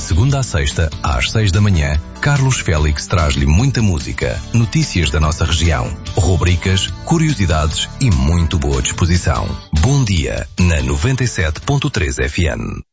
segunda à sexta, às 6 da manhã, Carlos Félix traz-lhe muita música, notícias da nossa região, rubricas, curiosidades e muito boa disposição. Bom dia na 97.3 FM.